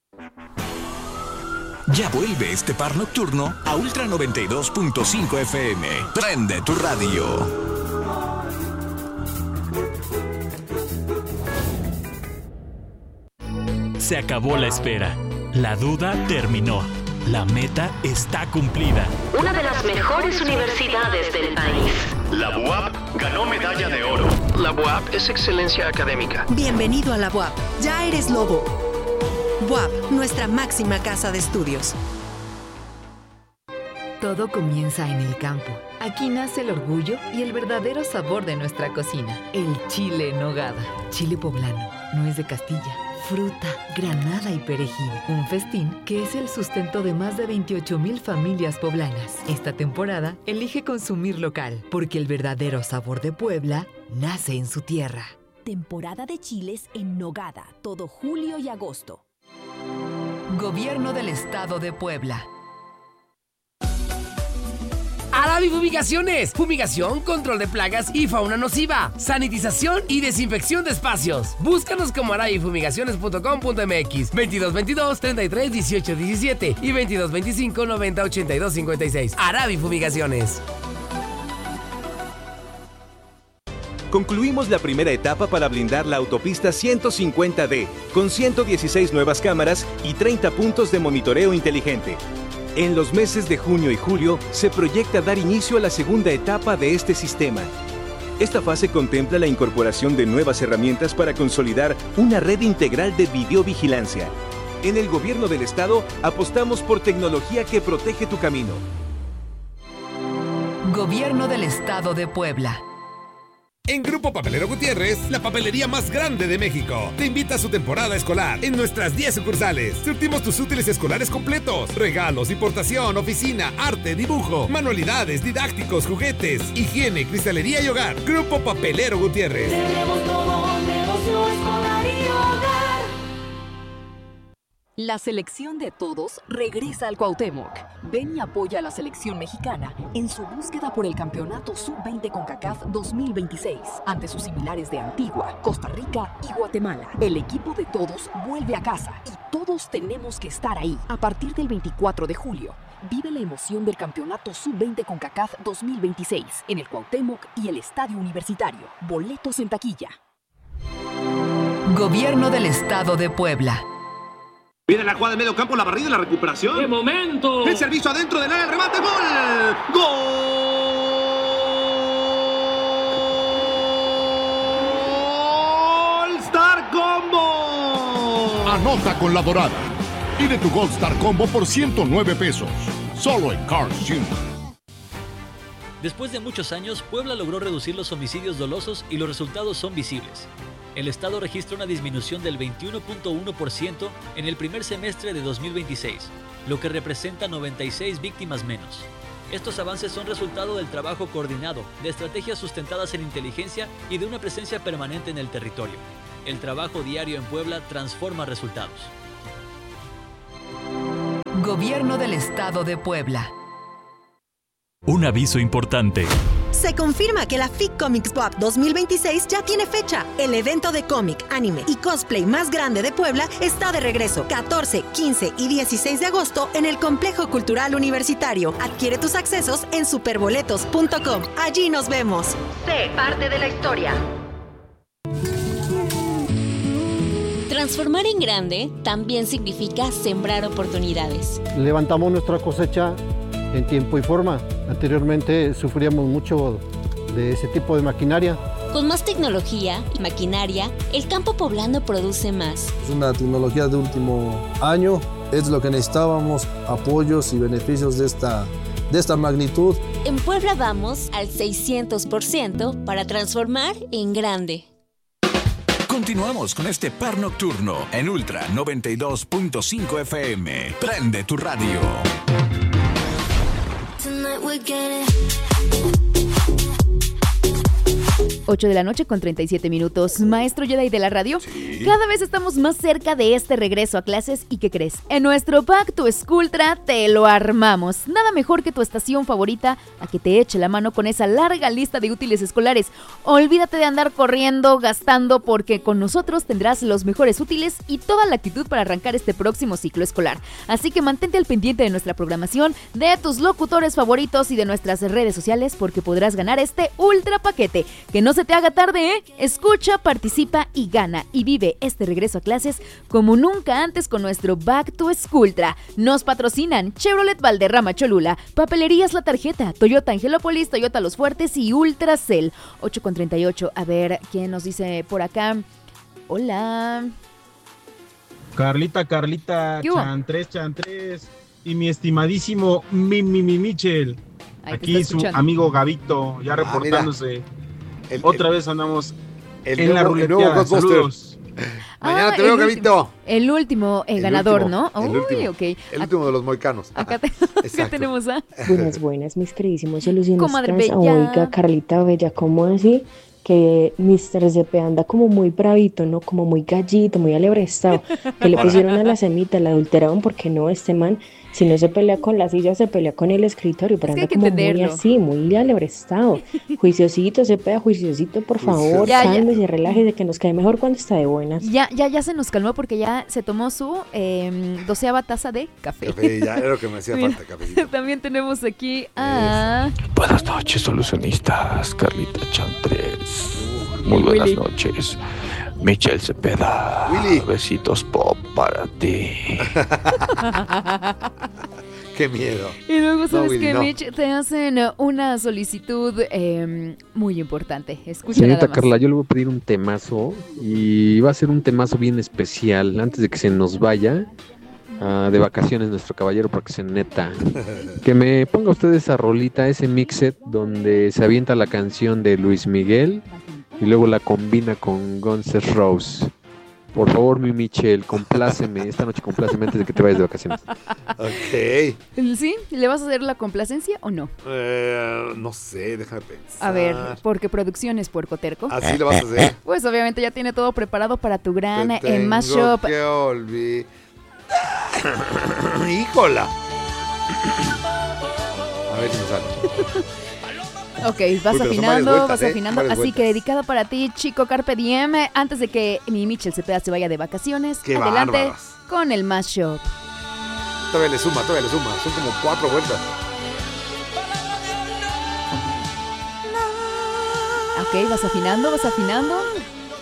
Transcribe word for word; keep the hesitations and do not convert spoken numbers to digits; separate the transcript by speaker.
Speaker 1: Ya vuelve este par nocturno a Ultra noventa y dos punto cinco F M. Prende tu radio.
Speaker 2: Se acabó la espera. La duda terminó. La meta está cumplida.
Speaker 3: Una de las mejores universidades del país.
Speaker 4: La B U A P ganó medalla de oro.
Speaker 5: La B U A P es excelencia académica.
Speaker 6: Bienvenido a la B U A P. Ya eres lobo. B U A P, nuestra máxima casa de estudios.
Speaker 7: Todo comienza en el campo. Aquí nace el orgullo y el verdadero sabor de nuestra cocina. El chile en nogada. Chile poblano. Nuez de Castilla. Fruta, granada y perejil. Un festín que es el sustento de más de veintiocho mil familias poblanas. Esta temporada, elige consumir local, porque el verdadero sabor de Puebla nace en su tierra.
Speaker 8: Temporada de chiles en nogada, todo julio y agosto.
Speaker 7: Gobierno del Estado de Puebla.
Speaker 9: Aravi Fumigaciones. Fumigación, control de plagas y fauna nociva. Sanitización y desinfección de espacios. Búscanos como aravi fumigaciones punto com punto m x. veintidós veintidós, treinta y tres, dieciocho, diecisiete y veintidós veinticinco, noventa, ochenta y dos, cincuenta y seis. Aravi Fumigaciones.
Speaker 10: Concluimos la primera etapa para blindar la autopista ciento cincuenta D, con ciento dieciséis nuevas cámaras y treinta puntos de monitoreo inteligente. En los meses de junio y julio se proyecta dar inicio a la segunda etapa de este sistema. Esta fase contempla la incorporación de nuevas herramientas para consolidar una red integral de videovigilancia. En el Gobierno del Estado apostamos por tecnología que protege tu camino.
Speaker 7: Gobierno del Estado de Puebla.
Speaker 11: En Grupo Papelero Gutiérrez, la papelería más grande de México, te invita a su temporada escolar en nuestras diez sucursales. Surtimos tus útiles escolares completos, regalos, importación, oficina, arte, dibujo, manualidades, didácticos, juguetes, higiene, cristalería y hogar. Grupo Papelero Gutiérrez.
Speaker 8: Tenemos todo, negocio escolar y hogar.
Speaker 12: La selección de todos regresa al Cuauhtémoc. Ven y apoya a la selección mexicana en su búsqueda por el campeonato sub veinte CONCACAF dos mil veintiséis ante sus similares de Antigua, Costa Rica y Guatemala. El equipo de todos vuelve a casa y todos tenemos que estar ahí. A partir del veinticuatro de julio, vive la emoción del campeonato sub veinte CONCACAF dos mil veintiséis en el Cuauhtémoc y el Estadio Universitario. Boletos en taquilla.
Speaker 7: Gobierno del Estado de Puebla.
Speaker 13: Viene la jugada de medio campo, la barrida y la recuperación.
Speaker 14: ¡Qué momento!
Speaker 13: El servicio adentro del área, el remate, ¡gol! ¡Gol! ¡Star Combo!
Speaker 15: Anota con la dorada. Pide tu Gold Star Combo por ciento nueve pesos. Solo en Carl's junior
Speaker 16: Después de muchos años, Puebla logró reducir los homicidios dolosos y los resultados son visibles. El Estado registra una disminución del veintiuno punto uno por ciento en el primer semestre de dos mil veintiséis, lo que representa noventa y seis víctimas menos. Estos avances son resultado del trabajo coordinado, de estrategias sustentadas en inteligencia y de una presencia permanente en el territorio. El trabajo diario en Puebla transforma resultados.
Speaker 7: Gobierno del Estado de Puebla.
Speaker 2: Un aviso importante.
Speaker 6: Se confirma que la F I C Comics Pop dos mil veintiséis ya tiene fecha. El evento de cómic, anime y cosplay más grande de Puebla está de regreso. catorce, quince y dieciséis de agosto en el Complejo Cultural Universitario. Adquiere tus accesos en superboletos punto com. Allí nos vemos.
Speaker 3: Sé parte de la historia.
Speaker 17: Transformar en grande también significa sembrar oportunidades.
Speaker 18: Levantamos nuestra cosecha en tiempo y forma. Anteriormente sufríamos mucho de ese tipo de maquinaria.
Speaker 17: Con más tecnología y maquinaria, el campo poblano produce más.
Speaker 19: Es una tecnología de último año, es lo que necesitábamos, apoyos y beneficios de esta, de esta magnitud.
Speaker 17: En Puebla vamos al seiscientos por ciento para transformar en grande.
Speaker 1: Continuamos con este par nocturno en Ultra noventa y dos punto cinco F M. Prende tu radio.
Speaker 20: Tonight we get it.
Speaker 14: ocho de la noche con treinta y siete minutos. Maestro Jedi de la radio, sí. Cada vez estamos más cerca de este regreso a clases. ¿Y qué crees? En nuestro Back to Schooltra te lo armamos. Nada mejor que tu estación favorita a que te eche la mano con esa larga lista de útiles escolares. Olvídate de andar corriendo, gastando, porque con nosotros tendrás los mejores útiles y toda la actitud para arrancar este próximo ciclo escolar. Así que mantente al pendiente de nuestra programación, de tus locutores favoritos y de nuestras redes sociales, porque podrás ganar este ultra paquete. Que no se te haga tarde, ¿eh? Escucha, participa y gana. Y vive este regreso a clases como nunca antes con nuestro Back to Schooltra. Nos patrocinan Chevrolet Valderrama Cholula, Papelerías La Tarjeta, Toyota Angelópolis, Toyota Los Fuertes y Ultracel. ocho con treinta y ocho. A ver, ¿quién nos dice por acá? Hola.
Speaker 20: Carlita, Carlita, Chantres, Chantres. Y mi estimadísimo mi, mi, mi Michel. Ahí aquí su amigo Gabito, ya reportándose. Ah, el, Otra el, vez andamos el en nuevo, la ruleteada. Saludos.
Speaker 14: Mañana ah, te veo, el Gabito. Último, el último el el ganador, último, ¿no? El, Uy, último, okay. el último de los moicanos. Acá, te, acá tenemos a...
Speaker 21: Buenas, buenas, mis queridísimos solucionistas.
Speaker 14: Comadre Bella.
Speaker 21: Oiga, Carlita Bella, ¿cómo así? Que mister Zepe anda como muy bravito, ¿no? Como muy gallito, muy alebrestado. Que le pusieron a la semita, la adulteraron, porque no, este man, si no se pelea con la silla, se pelea con el escritorio, pero es anda como entenderlo. Muy así, muy alebrestado. Juiciosito, Zepe, juiciosito, por favor, ya, cálmese, ya. Relájese, que nos cae mejor cuando está de buenas.
Speaker 14: Ya, ya, ya se nos calmó porque ya se tomó su eh, doceava taza de café. Café, ya era lo que me hacía falta, cafecito. También tenemos aquí a...
Speaker 22: Buenas noches, solucionistas, Carlita Chantres. Muy buenas Willy. Noches, Michel Cepeda. Willy. Besitos pop para ti.
Speaker 14: Qué miedo.
Speaker 21: Y luego sabes
Speaker 14: no, Willy,
Speaker 21: que
Speaker 14: no.
Speaker 21: Mitch te hacen una solicitud eh, muy importante. Escucha.
Speaker 22: Señorita
Speaker 21: nada más.
Speaker 22: Carla, yo le voy a pedir un temazo y va a ser un temazo bien especial antes de que se nos vaya uh, de vacaciones nuestro caballero, porque se neta. Que me ponga usted esa rolita, ese mixet donde se avienta la canción de Luis Miguel y luego la combina con Guns N' Roses. Por favor, mi Michel, compláceme. Esta noche compláceme antes de que te vayas de vacaciones.
Speaker 14: Ok.
Speaker 21: ¿Sí? ¿Le vas a hacer la complacencia o no?
Speaker 14: Eh, no sé, déjame pensar.
Speaker 21: A ver, porque Producciones Puercoterco.
Speaker 14: ¿Así lo vas a hacer?
Speaker 21: Pues obviamente ya tiene todo preparado para tu gran
Speaker 14: eh,
Speaker 21: mashup.
Speaker 14: Que olvidar. ¡Híjola! A ver si me sale.
Speaker 21: Ok, vas
Speaker 14: Uy,
Speaker 21: afinando,
Speaker 14: vueltas,
Speaker 21: vas
Speaker 14: ¿eh?
Speaker 21: afinando. Así vueltas. Que dedicado para ti, chico Carpe Diem. Antes de que mi Michel Cepeda se vaya de vacaciones,
Speaker 14: ¡qué
Speaker 21: adelante
Speaker 14: bárbaros!
Speaker 21: Con el mashup.
Speaker 14: Todavía le suma, todavía le suma. Son como cuatro vueltas.
Speaker 21: Ok, vas afinando, vas afinando.